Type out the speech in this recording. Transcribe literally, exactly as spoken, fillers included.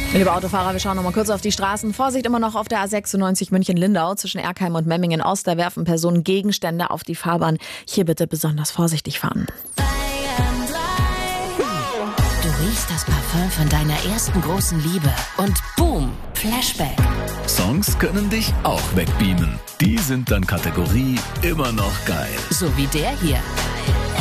Liebe Autofahrer, wir schauen noch mal kurz auf die Straßen. Vorsicht immer noch auf der A sechsundneunzig München-Lindau. Zwischen Erkheim und Memmingen-Ost, da werfen Personen Gegenstände auf die Fahrbahn. Hier bitte besonders vorsichtig fahren. Du riechst das Parfüm von deiner ersten großen Liebe und boom, Flashback. Songs können dich auch wegbeamen. Die sind dann Kategorie immer noch geil. So wie der hier.